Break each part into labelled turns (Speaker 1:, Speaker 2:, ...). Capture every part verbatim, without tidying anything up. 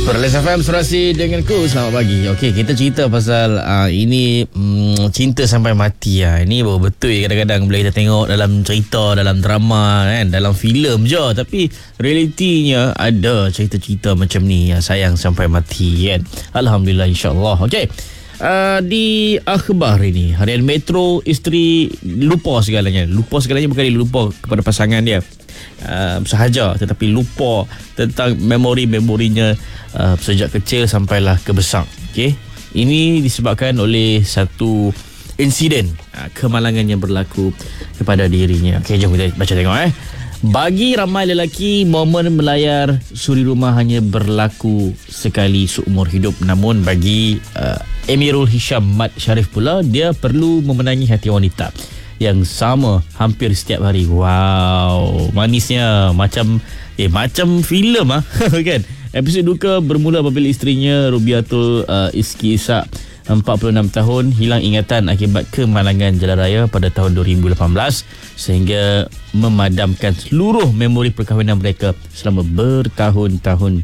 Speaker 1: Perlis F M serasi denganku. Selamat pagi. Okey, kita cerita pasal uh, ini mm, cinta sampai mati lah. Ini baru betul kadang-kadang bila kita tengok dalam cerita, dalam drama kan, dalam filem je, tapi realitinya ada cerita-cerita macam ni yang sayang sampai mati kan. Alhamdulillah, insya-Allah. Okey. Uh, di akhbar ini, harian Metro, isteri lupa segalanya. Lupa segalanya bukan dia lupa kepada pasangan dia. Uh, sahaja, tetapi lupa tentang memori-memorinya uh, sejak kecil sampailah ke besar. Okey, ini disebabkan oleh satu insiden uh, kemalangan yang berlaku kepada dirinya. Okey, jom kita baca tengok eh. Bagi ramai lelaki, momen melayar suri rumah hanya berlaku sekali seumur hidup. Namun bagi uh, Amirul Hisham Mat Sharif pula, dia perlu memenangi hati wanita yang sama hampir setiap hari. Wow, manisnya macam eh macam filem ah kan. Episod duka bermula apabila isterinya Rubiatul uh, Iski Ishak, empat puluh enam tahun, hilang ingatan akibat kemalangan jalan raya pada tahun dua ribu lapan belas sehingga memadamkan seluruh memori perkahwinan mereka selama bertahun-tahun.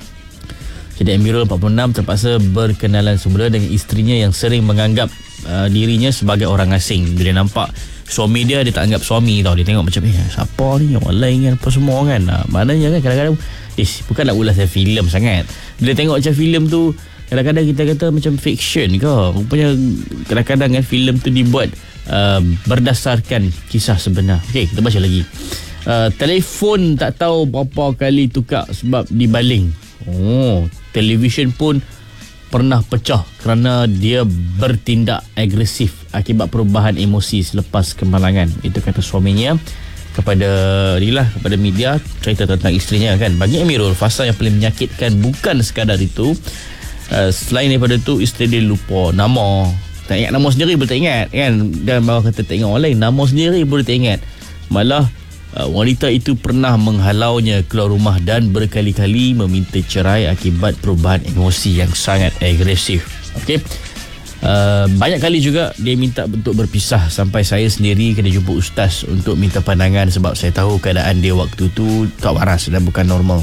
Speaker 1: Jadi Amirul empat puluh enam terpaksa berkenalan semula dengan isterinya yang sering menganggap uh, dirinya sebagai orang asing. Bila nampak suami dia, dia tak anggap suami tau. Dia tengok macam, eh siapa ni, orang lain kan, apa semua kan. uh, Maknanya kan kadang-kadang Ish, bukanlah ulas saya filem sangat. Bila tengok macam filem tu, kadang-kadang kita kata macam fiction ke. Rupanya kadang-kadang kan filem tu dibuat uh, berdasarkan kisah sebenar. Okey, kita baca lagi. uh, Telefon tak tahu berapa kali tukar sebab dibaling. Oh, televisyen pun pernah pecah kerana dia bertindak agresif akibat perubahan emosi selepas kemalangan. Itu kata suaminya kepada inilah, kepada media, cerita tentang isterinya kan. Bagi Amirul, fasa yang paling menyakitkan bukan sekadar itu. Uh, selain daripada itu, isteri dia lupa nama. Tak ingat nama sendiri pun tak ingat kan. Dan bawa kata tak ingat orang lain, nama sendiri pun tak ingat. Malah uh, wanita itu pernah menghalaunya keluar rumah dan berkali-kali meminta cerai akibat perubahan emosi yang sangat agresif. Okey. Uh, banyak kali juga dia minta untuk berpisah, sampai saya sendiri kena jumpa ustaz untuk minta pandangan sebab saya tahu keadaan dia waktu tu tak waras dan bukan normal.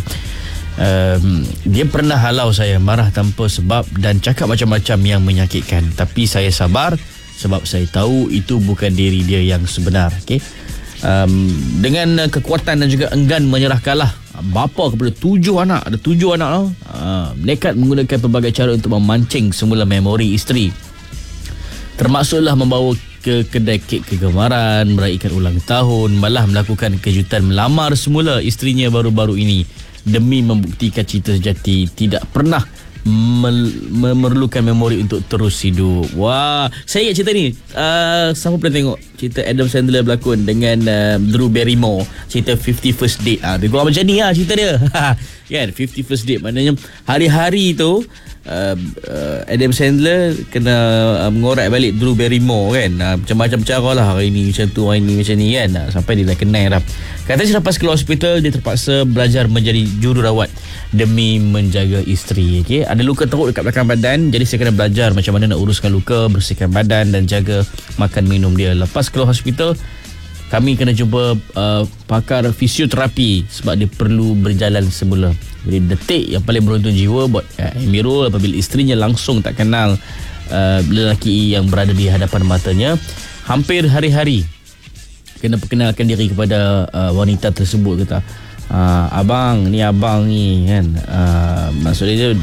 Speaker 1: Um, dia pernah halau saya, marah tanpa sebab dan cakap macam-macam yang menyakitkan, tapi saya sabar sebab saya tahu itu bukan diri dia yang sebenar. Okay? Um, dengan kekuatan dan juga enggan menyerah kalah, bapa kepada tujuh anak, ada tujuh anak tau, uh, nekat menggunakan pelbagai cara untuk memancing semula memori isteri, termasuklah membawa ke kedai kek kegemaran, meraihkan ulang tahun, malah melakukan kejutan melamar semula isterinya baru-baru ini demi membuktikan cinta sejati tidak pernah mel- memerlukan memori untuk terus hidup. Wah, saya ingat cerita ni. Uh, siapa pernah tengok cerita Adam Sandler berlakon dengan uh, Drew Barrymore, cerita fifty First Date. Ah, uh, dia kurang macam ni lah cerita dia. Kan, fifty First Date maknanya hari-hari tu Uh, uh, Adam Sandler kena uh, mengorak balik Drew Barrymore kan. uh, Macam-macam cara lah, hari ni macam tu, hari ni macam ni kan. uh, Sampai dia dah kenal dah. Katanya selepas keluar hospital, dia terpaksa belajar menjadi jururawat demi menjaga isteri. Okay? Ada luka teruk dekat belakang badan, jadi saya kena belajar macam mana nak uruskan luka, bersihkan badan dan jaga makan minum dia. Lepas keluar hospital, kami kena jumpa uh, pakar fisioterapi sebab dia perlu berjalan semula. Jadi detik yang paling beruntun jiwa buat uh, Amirul apabila isterinya langsung tak kenal uh, lelaki yang berada di hadapan matanya. Hampir hari-hari kena perkenalkan diri kepada uh, wanita tersebut. Kata, uh, abang ni, abang ni kan. Uh, maksudnya dia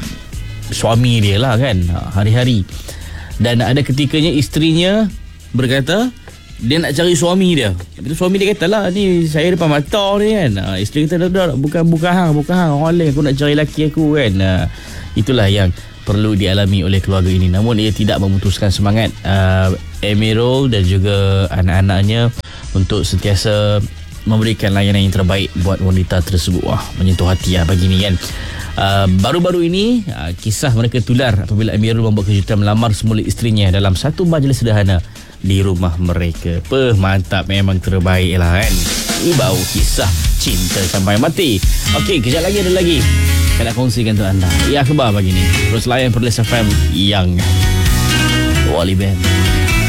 Speaker 1: suami dia lah kan, uh, hari-hari. Dan ada ketikanya isterinya berkata dia nak cari suami dia. Tapi suami dia kata lah, ni saya depan mata ni kan. Ha, isteri kata, dah, dah, bukan bukan hang, bukan hang, orang lain, aku nak cari lelaki aku kan. Ha, itulah yang perlu dialami oleh keluarga ini. Namun ia tidak memutuskan semangat uh, Amirul dan juga anak-anaknya untuk sentiasa memberikan layanan yang terbaik buat wanita tersebut. Wah, menyentuh hati lah pagi ni kan. Uh, baru-baru ini uh, kisah mereka tular apabila Amirul membuat kejutan melamar semula isterinya dalam satu majlis sederhana di rumah mereka. Peh, mantap, memang terbaik lah kan. Ini baru kisah cinta sampai mati. Okey, kejap lagi ada lagi saya nak kongsikan untuk anda. Ya, akhbar pagi ni terus layan Perlis F M yang Wali Band.